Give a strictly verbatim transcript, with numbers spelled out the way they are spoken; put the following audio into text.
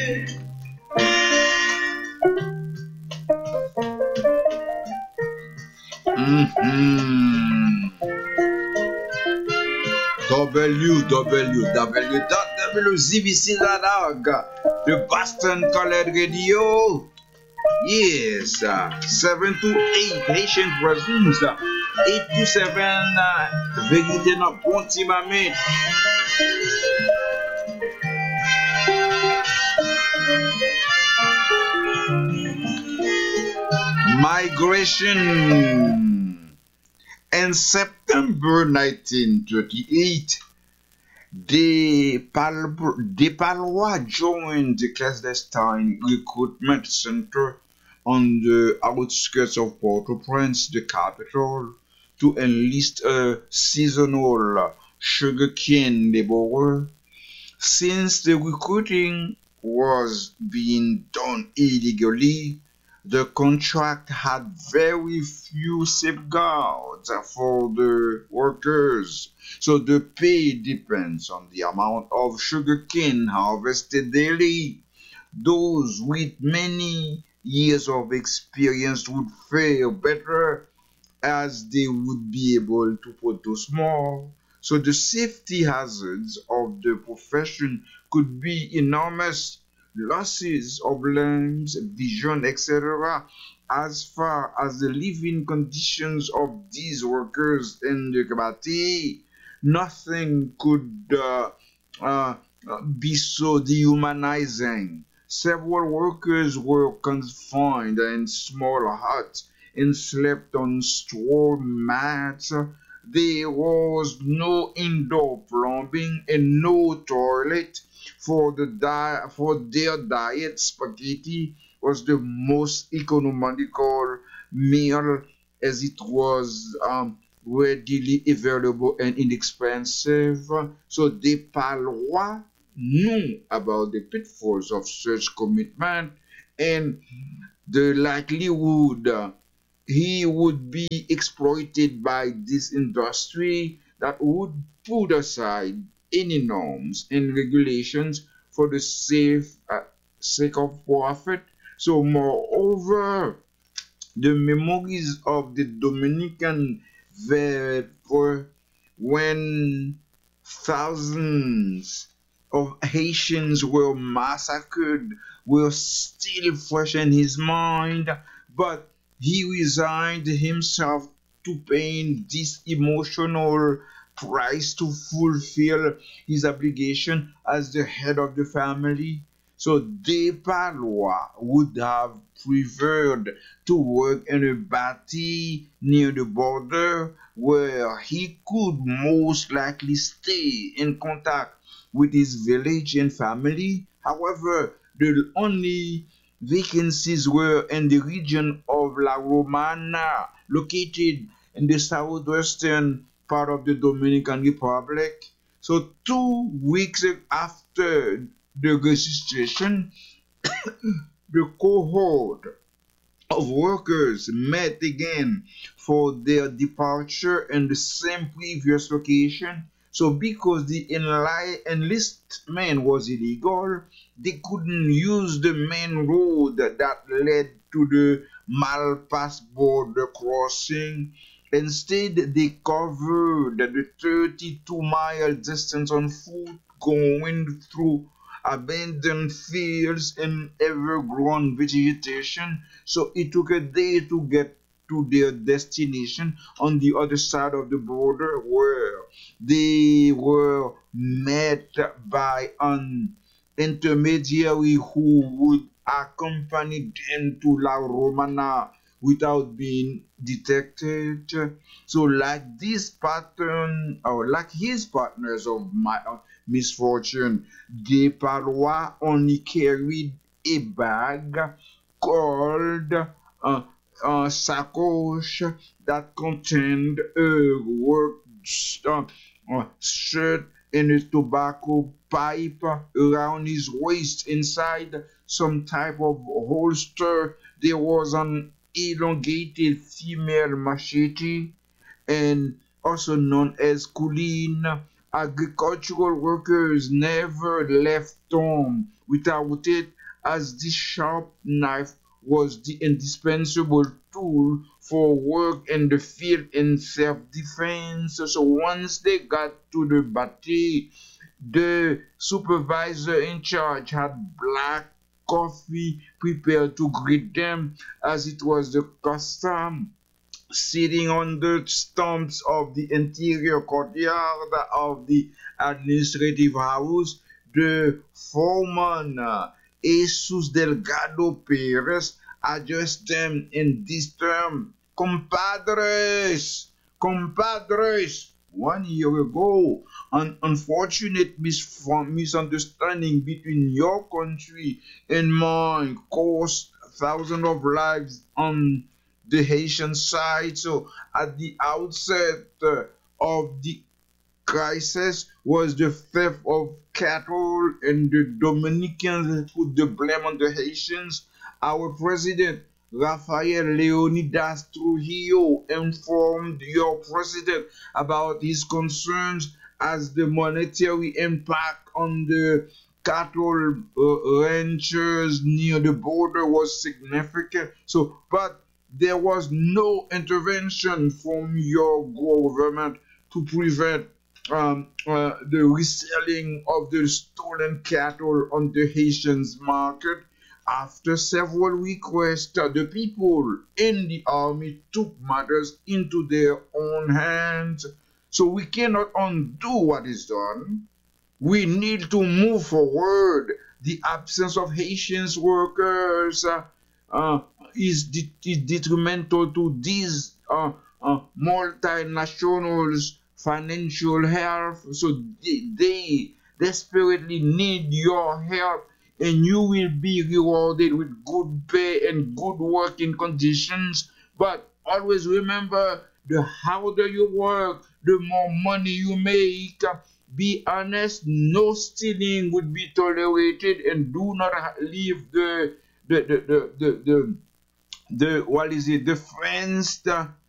Mm-hmm. W W W dot W Z B C dot org, the Boston College Radio. Yes, uh, seven to eight Haitian presence, uh, eight to seven uh, Vérité dans Pontimame. Migration. In September nineteen thirty-eight, the Pal- the Palois joined the clandestine recruitment center on the outskirts of Port-au-Prince, the capital, to enlist a seasonal sugarcane laborer. Since the recruiting was being done illegally, the contract had very few safeguards for the workers. So the pay depends on the amount of sugarcane harvested daily. Those with many years of experience would fare better as they would be able to produce more. So the safety hazards of the profession could be enormous: losses of limbs, vision, et cetera. As far as the living conditions of these workers in the Kabati, nothing could uh, uh, be so dehumanizing. Several workers were confined in small huts and slept on straw mats. There was no indoor plumbing and no toilet. For the di- for their diet, spaghetti was the most economical meal as it was um, readily available and inexpensive. So the Palois knew about the pitfalls of such commitment and the likelihood uh, he would be exploited by this industry that would put aside any norms and regulations for the safe uh, sake of profit. So, moreover, the memories of the Dominican Vapor when thousands of Haitians were massacred were still fresh in his mind, but he resigned himself to paying this emotional price to fulfill his obligation as the head of the family. So De Palois would have preferred to work in a bati near the border where he could most likely stay in contact with his village and family. However, the only vacancies were in the region of La Romana, located in the southwestern part of the Dominican Republic. So, two weeks after the registration, the cohort of workers met again for their departure in the same previous location. So, because the enli- enlistment was illegal, they couldn't use the main road that led to the Malpass border crossing. Instead, they covered the thirty-two mile distance on foot, going through abandoned fields and evergrown vegetation. So it took a day to get to their destination on the other side of the border, where they were met by an intermediary who would accompany them to La Romana without being detected. So, like this pattern, or like his partners of my uh, misfortune, De Palois only carried a bag called uh, a sacoche that contained a work uh, uh, shirt and a tobacco pipe around his waist. Inside some type of holster, there was an elongated female machete, and also known as Colleen, agricultural workers never left home without it, as this sharp knife was the indispensable tool for work in the field and self-defense. So once they got to the battery, the supervisor in charge had black coffee prepared to greet them, as it was the custom. Sitting on the stumps of the interior courtyard of the administrative house, the foreman, uh, Jesus Delgado Perez, addressed them in this term: compadres, compadres. One year ago, an unfortunate misunderstanding between your country and mine cost thousands of lives on the Haitian side. So at the outset uh, of the crisis was the theft of cattle, and the Dominicans put the blame on the Haitians. Our president, Rafael Leonidas Trujillo, informed your president about his concerns, as the monetary impact on the cattle uh, ranchers near the border was significant. So, but there was no intervention from your government to prevent um, uh, the reselling of the stolen cattle on the Haitians market. After several requests, uh, the people in the army took matters into their own hands. So we cannot undo what is done. We need to move forward. The absence of Haitian workers uh, uh, is, de is detrimental to these uh, uh, multinationals' financial health. So they, they desperately need your help, and you will be rewarded with good pay and good working conditions. But always remember, the harder you work, the more money you make. Be honest, no stealing would be tolerated, and do not leave the the the the the, the, the what is it the friends the,